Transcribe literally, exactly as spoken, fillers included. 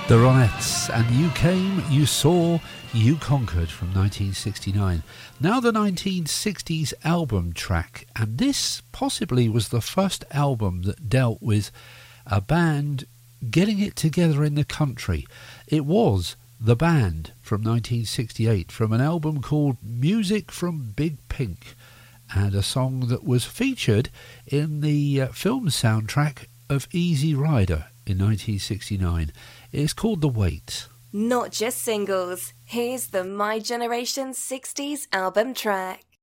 The Ronettes, and You Came, You Saw, You Conquered from nineteen sixty-nine. Now the nineteen sixties album track, and this possibly was the first album that dealt with a band getting it together in the country. It was The Band from nineteen sixty-eight, from an album called Music from Big Pink, and a song that was featured in the uh, film soundtrack of Easy Rider in nineteen sixty-nine. It's called The Wait. Not just singles. Here's the My Generation sixties album track.